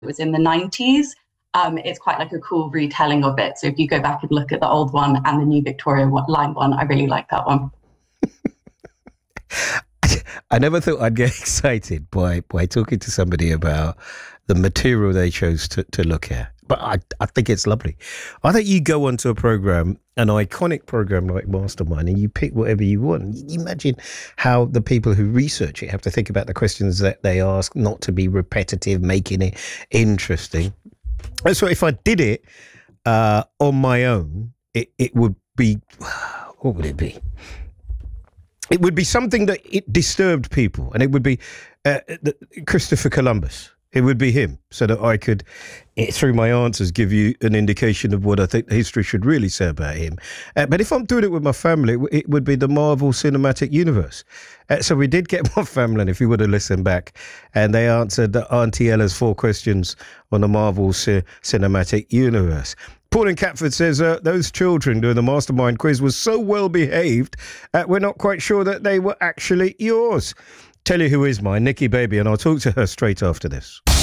it was in the 90s. It's quite like a cool retelling of it. So if you go back and look at the old one and the new Victoria line one, I really like that one. I never thought I'd get excited by talking to somebody about the material they chose to look at. But I think it's lovely. I think you go onto a program, an iconic program like Mastermind, and you pick whatever you want. You imagine how the people who research it have to think about the questions that they ask, not to be repetitive, making it interesting. So if I did it on my own, it would be, what would it be? It would be something that it disturbed people, and it would be Christopher Columbus. It would be him, so that I could, through my answers, give you an indication of what I think history should really say about him. But if I'm doing it with my family, it would be the Marvel Cinematic Universe. So we did get my family, and if you would have listened back, and they answered Auntie Ella's 4 questions on the Marvel Cinematic Universe. Paul in Catford says, those children doing the Mastermind quiz were so well behaved, we're not quite sure that they were actually yours. Tell you who is mine, Nikki Baby, and I'll talk to her straight after this.